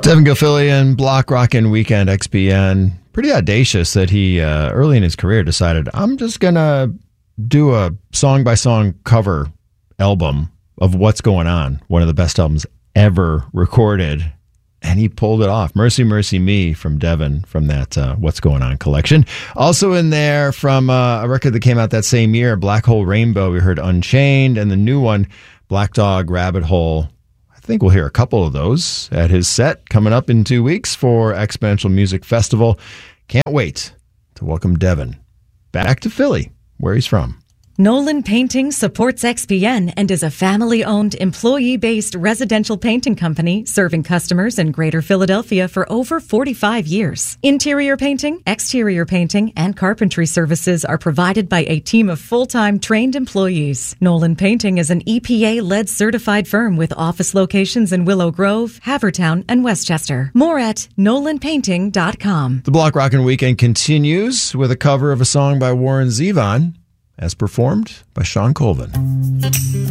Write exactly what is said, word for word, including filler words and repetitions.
Devin Gilfillian, Block Rockin' Weekend, X P N. Pretty audacious that he, uh, early in his career, decided, I'm just going to do a song-by-song cover album of What's Going On, one of the best albums ever recorded. And he pulled it off. Mercy, Mercy Me from Devin from that uh, What's Going On collection. Also in there from uh, a record that came out that same year, Black Hole Rainbow, we heard Unchained, and the new one, Black Dog Rabbit Hole. I think we'll hear a couple of those at his set coming up in two weeks for Exponential Music Festival. Can't wait to welcome Devin back to Philly, where he's from. Nolan Painting supports X P N and is a family-owned, employee-based residential painting company serving customers in Greater Philadelphia for over forty-five years. Interior painting, exterior painting, and carpentry services are provided by a team of full-time trained employees. Nolan Painting is an E P A-led certified firm with office locations in Willow Grove, Havertown, and Westchester. More at nolan painting dot com. The Block Rockin' Weekend continues with a cover of a song by Warren Zevon, as performed by Sean Colvin.